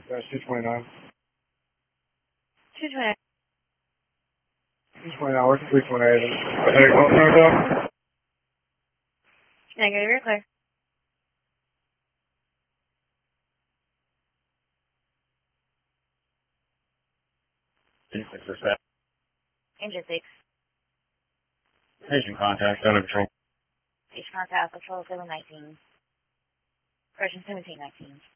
229. 229. 229, working 328. Hey, call turned off? Negative, you're clear. Engine 6. Agent contact, out of control. Each contact, control 719. Version 1719.